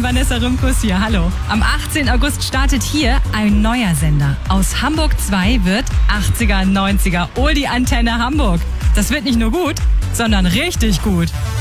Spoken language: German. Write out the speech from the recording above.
Vanessa Rümkus hier. Hallo. Am 18. August startet hier ein neuer Sender. Aus Hamburg 2 wird 80er, 90er Oldie Antenne Hamburg. Das wird nicht nur gut, sondern richtig gut.